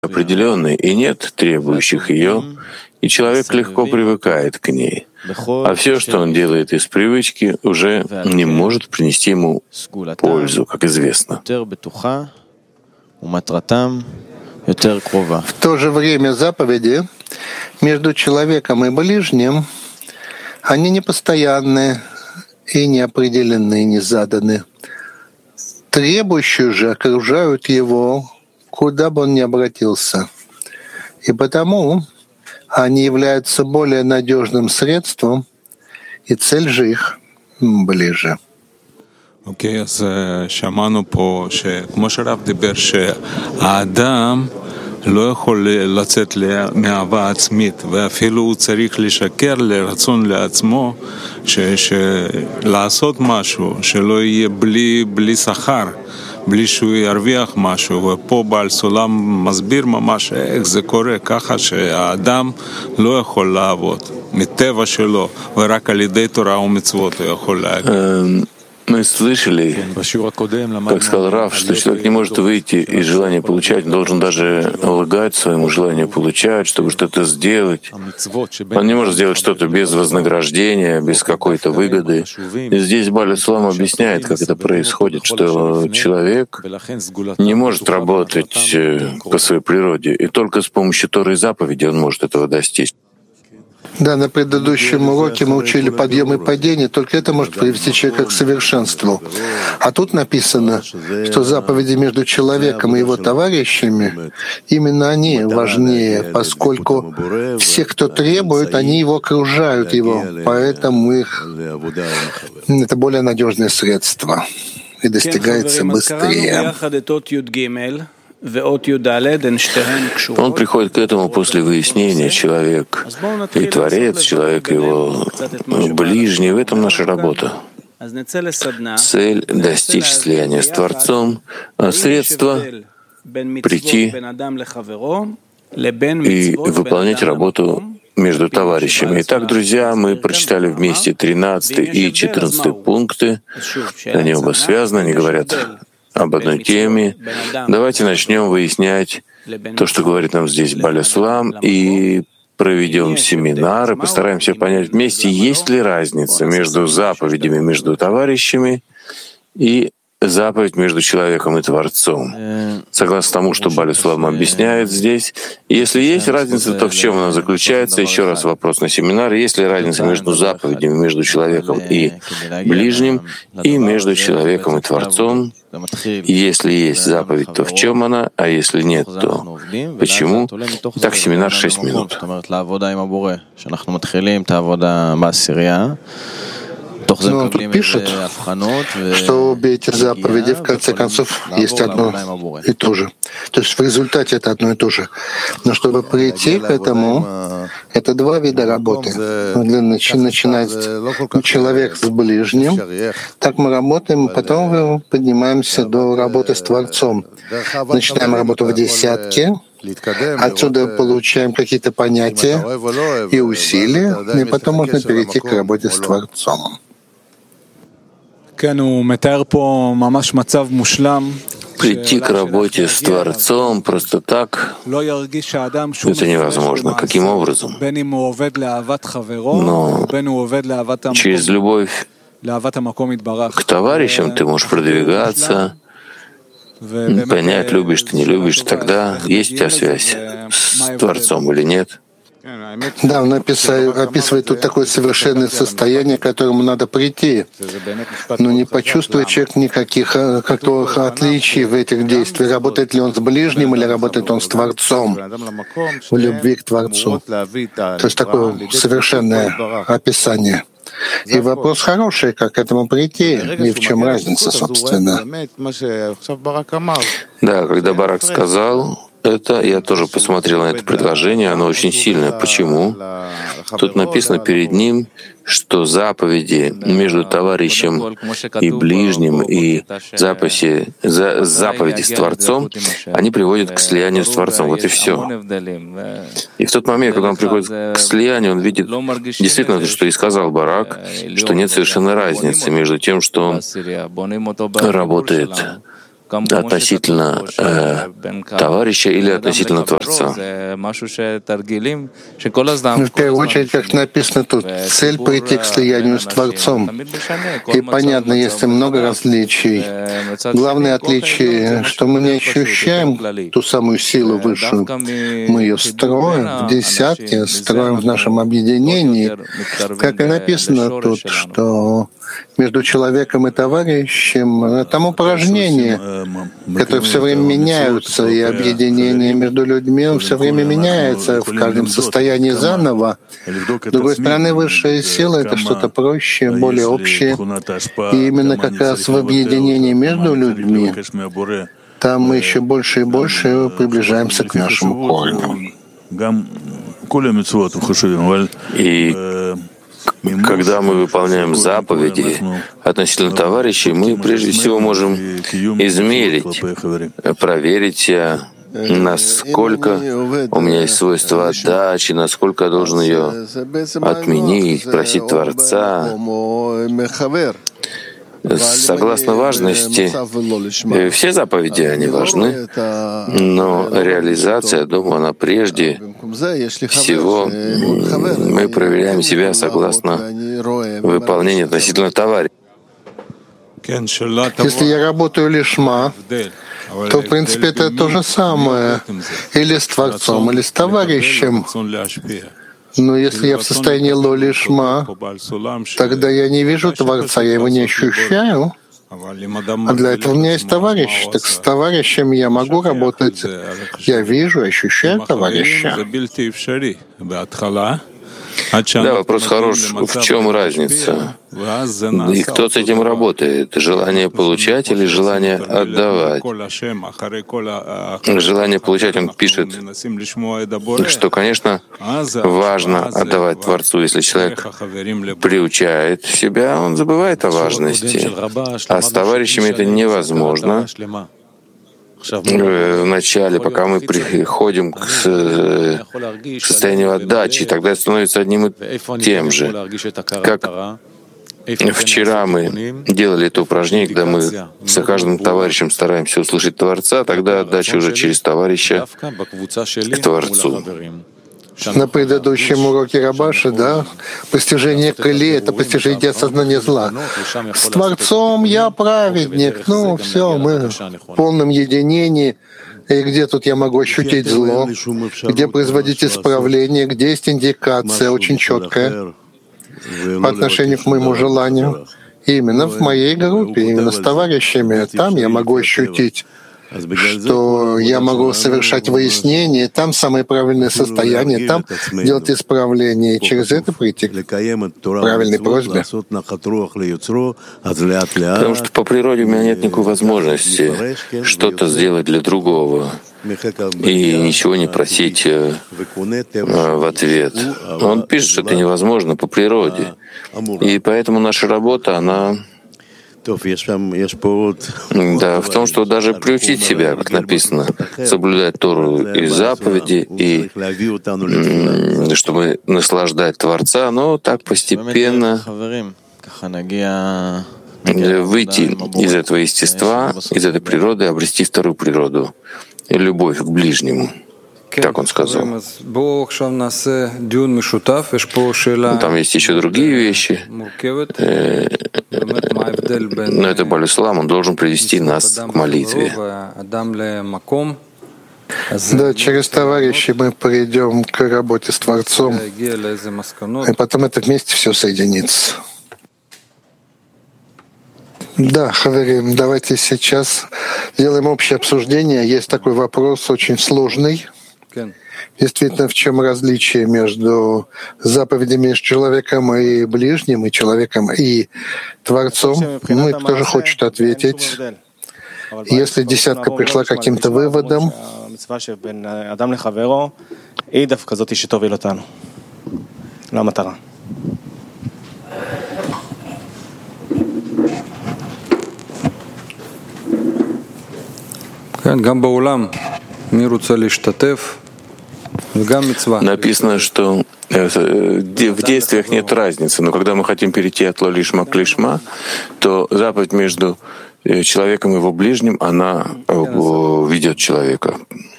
определенной, и нет требующих ее, и человек легко привыкает к ней. А все, что он делает из привычки, уже не может принести ему пользу, как известно. В то же время заповеди между человеком и ближним, они непостоянны и не определены, не заданы. Требующие же окружают его, куда бы он ни обратился. И потому они являются более надежным средством, и цель же их ближе. אוקיי, אז שמענו פה שכמו שהרב דיבר שהאדם לא יכול לצאת מאהבה עצמית, ואפילו הוא צריך לשקר לרצון לעצמו לעשות משהו, שלא יהיה בלי שכר, בלי שהוא ירוויח משהו. ופה בעל סולם מסביר ממש איך זה קורה, ככה שהאדם לא יכול לעבוד מטבע שלו, ורק על ידי תורה ומצוות הוא יכול להגיע. Мы слышали, как сказал Рав, что человек не может выйти из желания получать, он должен даже лгать своему желанию получать, чтобы что-то сделать. Он не может сделать что-то без вознаграждения, без какой-то выгоды. И здесь Баль Ислам объясняет, как это происходит, что человек не может работать по своей природе, и только с помощью Торы и заповеди он может этого достичь. Да, на предыдущем уроке мы учили подъем и падение, только это может привести человека к совершенству. А тут написано, что заповеди между человеком и его товарищами, именно они важнее, поскольку все, кто требует, они его окружают его, поэтому это более надежное средство и достигается быстрее. Он приходит к этому после выяснения человек и Творец, человек его ближний. В этом наша работа. Цель — достичь слияния с Творцом, а средство — прийти и выполнять работу между товарищами. Итак, друзья, мы прочитали вместе 13 и 14 пункты. Они оба связаны, они говорят об одной теме. Давайте начнем выяснять то, что говорит нам здесь Баль Ислам, и проведем семинар, и постараемся понять вместе, есть ли разница между заповедями между товарищами и заповедь между человеком и Творцом. Согласно тому, что Баль Ислам объясняет здесь, если есть разница, то в чем она заключается? Еще раз вопрос на семинар. Есть ли разница между заповедями между человеком и ближним и между человеком и Творцом? И если есть заповедь, то в чем она, а если нет, то почему? Так, семинар 6 минут. Но он тут пишет, что обе эти заповеди, в конце концов, есть одно и то же. То есть в результате это одно и то же. Но чтобы прийти к этому, это два вида работы. Начинает человек с ближним, так мы работаем, потом поднимаемся до работы с Творцом. Начинаем работу в десятке, отсюда получаем какие-то понятия и усилия, и потом можно перейти к работе с Творцом. Прийти к работе с Творцом просто так — это невозможно. Каким образом? Но через любовь к товарищам ты можешь продвигаться, понять, любишь ты, не любишь, тогда есть у тебя связь с Творцом или нет. Да, он описывает тут такое совершенное состояние, к которому надо прийти. Но не почувствует человек никаких отличий в этих действиях. Работает ли он с ближним или работает он с Творцом, в любви к Творцу. То есть такое совершенное описание. И вопрос хороший, как к этому прийти, и в чем разница, собственно. Да, когда Барак сказал это, я тоже посмотрел на это предложение, оно очень сильное. Почему? Тут написано перед ним, что заповеди между товарищем и ближним и заповеди с Творцом, они приводят к слиянию с Творцом. Вот и все. И в тот момент, когда он приходит к слиянию, он видит действительно то, что и сказал Барак, что нет совершенно разницы между тем, что он работает относительно товарища или относительно Творца? В первую очередь, как написано тут, цель прийти к слиянию с Творцом. И понятно, есть много различий. Главное отличие, что мы не ощущаем ту самую силу высшую. Мы ее строим в десятке, строим в нашем объединении. Как и написано тут, что между человеком и товарищем там упражнения, которые все время меняются, и объединение между людьми все время меняется в каждом состоянии заново. С другой стороны, высшая сила — это что-то проще, более общее. И именно как раз в объединении между людьми там мы еще больше и больше приближаемся к нашему корню. И когда мы выполняем заповеди относительно товарищей, мы прежде всего можем измерить, проверить себя, насколько у меня есть свойство отдачи, насколько я должен ее отменить, просить Творца. Согласно важности, все заповеди, они важны, но реализация, я думаю, она прежде всего, мы проверяем себя согласно выполнению относительно товарища. Если я работаю лишма, то, в принципе, это то же самое. Или с Творцом, или с товарищем. Но если я в состоянии ло-лишма, тогда я не вижу Творца, я его не ощущаю. А для этого у меня есть товарищ. Так с товарищем я могу работать. Я вижу, ощущаю товарища. Да, вопрос хорош. В чем разница? И кто с этим работает? Желание получать или желание отдавать? Желание получать, он пишет, что, конечно, важно отдавать Творцу. Если человек приучает себя, он забывает о важности. А с товарищами это невозможно. В начале, пока мы приходим к состоянию отдачи, тогда это становится одним и тем же. Как вчера мы делали это упражнение, когда мы за каждым товарищем стараемся услышать Творца, тогда отдача уже через товарища к Творцу. На предыдущем уроке Рабаши, да, постижение Кали — это постижение осознания зла. С Творцом я праведник, все, мы в полном единении. И где тут я могу ощутить зло? Где производить исправление? Где есть индикация очень четкая по отношению к моему желанию? Именно в моей группе, именно с товарищами. Там я могу ощутить, что я могу совершать выяснение, там самое правильное состояние, там делать исправление, и через это прийти к правильной просьбе. Потому что по природе у меня нет никакой возможности что-то сделать для другого и ничего не просить в ответ. Он пишет, что это невозможно по природе. И поэтому наша работа, она... Да, в том, что даже приучить себя, как написано, соблюдать Тору и заповеди, и чтобы наслаждать Творца, но так постепенно выйти из этого естества, из этой природы, обрести вторую природу, любовь к ближнему. Так он сказал. Там есть еще другие вещи. Но это Баль-Сулам, он должен привести нас к молитве. Да, через товарищей мы придем к работе с Творцом, и потом это вместе все соединится. Да, Хаверим, давайте сейчас сделаем общее обсуждение. Есть такой вопрос очень сложный. Действительно, в чем различие между заповедями с человеком и ближним, и человеком и Творцом? Ну, кто же хочет ответить? Если десятка пришла к каким-то выводам, написано, что в действиях нет разницы, но когда мы хотим перейти от ло-лишма к лишма, то заповедь между человеком его ближним она ведет человека.